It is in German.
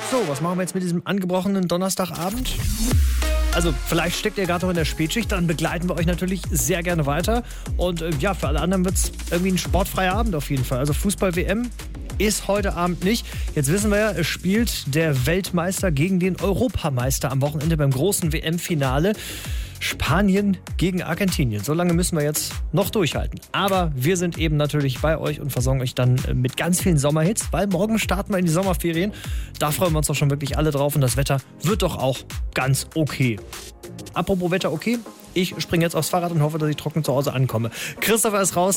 So, was machen wir jetzt mit diesem angebrochenen Donnerstagabend? Also vielleicht steckt ihr gerade noch in der Spätschicht, dann begleiten wir euch natürlich sehr gerne weiter. Und ja, für alle anderen wird es irgendwie ein sportfreier Abend auf jeden Fall. Also Fußball-WM ist heute Abend nicht. Jetzt wissen wir ja, es spielt der Weltmeister gegen den Europameister am Wochenende beim großen WM-Finale. Spanien gegen Argentinien. So lange müssen wir jetzt noch durchhalten. Aber wir sind eben natürlich bei euch und versorgen euch dann mit ganz vielen Sommerhits, weil morgen starten wir in die Sommerferien. Da freuen wir uns doch schon wirklich alle drauf und das Wetter wird doch auch ganz okay. Apropos Wetter okay, ich springe jetzt aufs Fahrrad und hoffe, dass ich trocken zu Hause ankomme. Christopher ist raus.